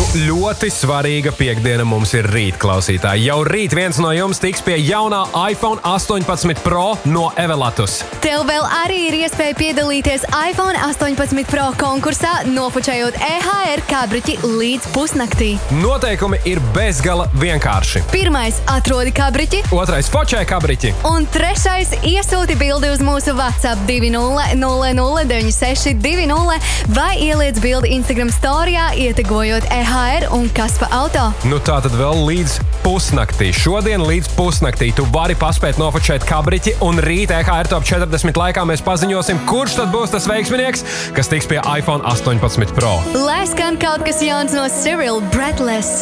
ļoti svarīga piekdiena mums ir rīt, klausītāji. Jau rīt viens no jums tiks pie jaunā iPhone 18 Pro no Evelatus. Tev vēl arī ir iespēja piedalīties iPhone 18 Pro konkursā, nofočējot EHR kabriķi līdz pusnaktī. Noteikumi ir bezgala vienkārši. Pirmais – atrodi kabriķi. Otrais – fočē kabriķi. Un trešais – iesūti bildi uz mūsu WhatsApp 20009620 vai ieliec bildi Instagram storijā, ietegojot EHR un Kaspa auto. Nu tā tad vēl līdz pusnaktī. Šodien līdz pusnaktī tu vari paspēt nofočēt kabriķi, un rīt EHR Top 40 laikā mēs paziņosim, kurš tad būs tas veiksminieks, kas tiks pie iPhone 18 Pro. Lai skan kaut kas jauns no Cyril Breathless.